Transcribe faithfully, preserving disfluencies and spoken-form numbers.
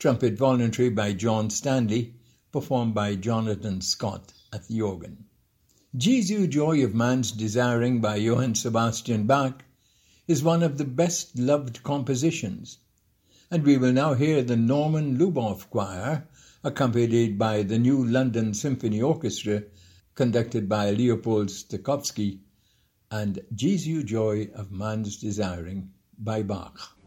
trumpet voluntary by John Stanley, performed by Jonathan Scott at the organ. Jesu Joy of Man's Desiring by Johann Sebastian Bach is one of the best-loved compositions, and we will now hear the Norman Luboff Choir, accompanied by the New London Symphony Orchestra, conducted by Leopold Stokowski, and Jesu Joy of Man's Desiring by Bach.